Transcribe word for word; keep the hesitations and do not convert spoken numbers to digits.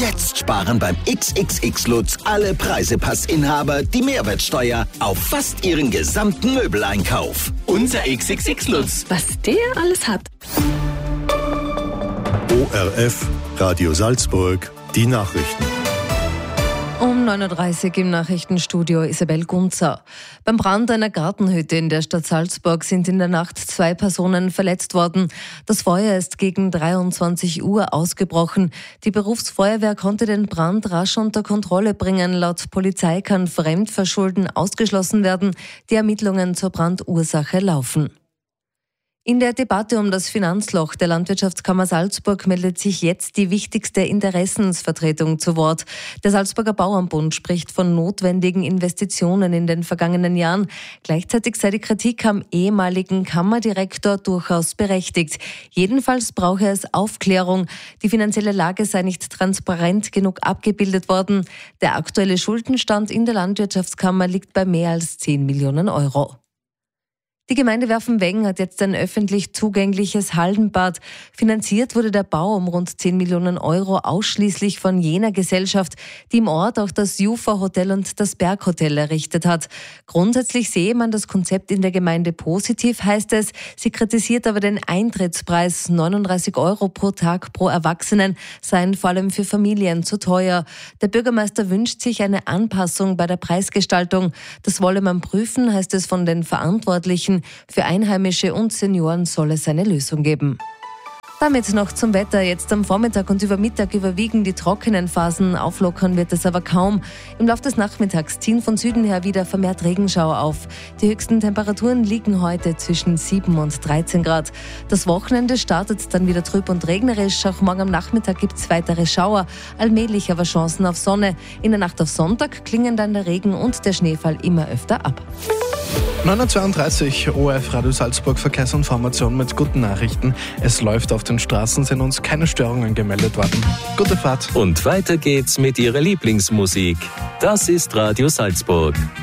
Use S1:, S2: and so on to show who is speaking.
S1: Jetzt sparen beim X X X Lutz alle Preisepassinhaber die Mehrwertsteuer auf fast ihren gesamten Möbeleinkauf. Unser X X X Lutz.
S2: Was der alles hat.
S3: O R F, Radio Salzburg, die Nachrichten.
S4: Um neun Uhr dreißig im Nachrichtenstudio Isabel Gunzer. Beim Brand einer Gartenhütte in der Stadt Salzburg sind in der Nacht zwei Personen verletzt worden. Das Feuer ist gegen dreiundzwanzig Uhr ausgebrochen. Die Berufsfeuerwehr konnte den Brand rasch unter Kontrolle bringen. Laut Polizei kann Fremdverschulden ausgeschlossen werden. Die Ermittlungen zur Brandursache laufen. In der Debatte um das Finanzloch der Landwirtschaftskammer Salzburg meldet sich jetzt die wichtigste Interessensvertretung zu Wort. Der Salzburger Bauernbund spricht von notwendigen Investitionen in den vergangenen Jahren. Gleichzeitig sei die Kritik am ehemaligen Kammerdirektor durchaus berechtigt. Jedenfalls brauche es Aufklärung. Die finanzielle Lage sei nicht transparent genug abgebildet worden. Der aktuelle Schuldenstand in der Landwirtschaftskammer liegt bei mehr als zehn Millionen Euro. Die Gemeinde Werfenweggen hat jetzt ein öffentlich zugängliches Hallenbad. Finanziert wurde der Bau um rund zehn Millionen Euro ausschließlich von jener Gesellschaft, die im Ort auch das Jufa Hotel und das Berghotel errichtet hat. Grundsätzlich sehe man das Konzept in der Gemeinde positiv, heißt es. Sie kritisiert aber den Eintrittspreis. neununddreißig Euro pro Tag pro Erwachsenen seien vor allem für Familien zu teuer. Der Bürgermeister wünscht sich eine Anpassung bei der Preisgestaltung. Das wolle man prüfen, heißt es von den Verantwortlichen. Für Einheimische und Senioren soll es eine Lösung geben. Damit noch zum Wetter. Jetzt am Vormittag und über Mittag überwiegen die trockenen Phasen. Auflockern wird es aber kaum. Im Laufe des Nachmittags ziehen von Süden her wieder vermehrt Regenschauer auf. Die höchsten Temperaturen liegen heute zwischen sieben und dreizehn Grad. Das Wochenende startet dann wieder trüb und regnerisch. Auch morgen am Nachmittag gibt es weitere Schauer. Allmählich aber Chancen auf Sonne. In der Nacht auf Sonntag klingen dann der Regen und der Schneefall immer öfter ab.
S5: neun Uhr zweiunddreißig, O R F Radio Salzburg, Verkehrsinformation mit guten Nachrichten. Es läuft auf den Straßen, sind uns keine Störungen gemeldet worden. Gute Fahrt.
S6: Und weiter geht's mit Ihrer Lieblingsmusik. Das ist Radio Salzburg.